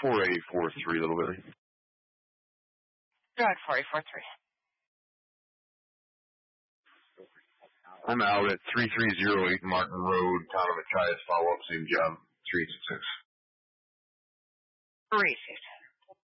4843, Little Billy. Go ahead, 4843. I'm out at 3308 Martin Road, town of Machias. Follow-up, same job, 366. 366.